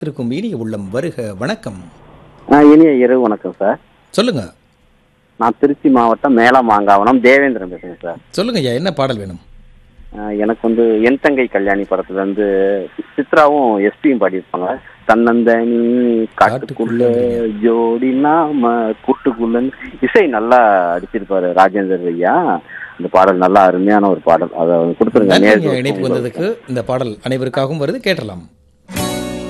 இருக்கும் இனிய உள்ளம் வருக. வணக்கம். இனிய இரவு வணக்கம் சார். சொல்லுங்க. நான் திருச்சி மாவட்டம் மேலமாங்காவனம் தேவேந்திரன் பேசுறேன் சார். சொல்லுங்க ஐயா, என்ன பாடல் வேணும்? எனக்கு என் தங்கை கல்யாணி படத்துல சித்ராவும் எஸ்பியும் பாடியிருப்பாங்க. தன்னந்தனி காட்டுக்குள்ள ஜோடி நாம கூட்டுக்குள்ள இசை நல்லா அடிச்சிருப்பாரு ராஜேந்தர் ஐயா. இந்த பாடல் நல்லா அருமையான ஒரு பாடல். அதை கொடுத்துருங்க. இணைப்பு வந்ததுக்கு இந்த பாடல் அனைவருக்காகவும் வருது, கேட்டலாம்.